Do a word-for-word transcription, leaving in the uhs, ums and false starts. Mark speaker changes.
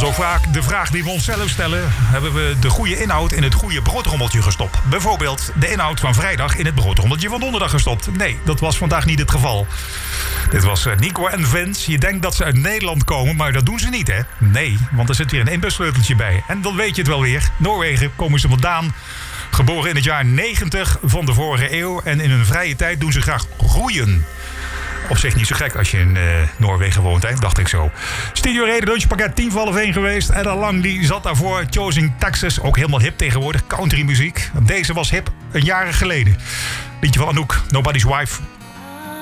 Speaker 1: ook vaak de vraag die we onszelf stellen. Hebben we de goede inhoud in het goede broodrommeltje gestopt? Bijvoorbeeld de inhoud van vrijdag in het broodrommeltje van donderdag gestopt. Nee, dat was vandaag niet het geval. Dit was Nico en Vince. Je denkt dat ze uit Nederland komen, maar dat doen ze niet, hè? Nee, want er zit weer een inbussleuteltje bij. En dan weet je het wel weer. Noorwegen komen ze vandaan. Geboren in het jaar negentig van de vorige eeuw. En in hun vrije tijd doen ze graag roeien. Op zich niet zo gek als je in uh, Noorwegen woont, hè? Dacht ik zo. Studio Reden, lunchpakket tien voor half één geweest. En Lang die zat daarvoor. Choosing Texas, ook helemaal hip tegenwoordig. Country muziek. Deze was hip een jaar geleden. Liedje van Anouk, Nobody's Wife.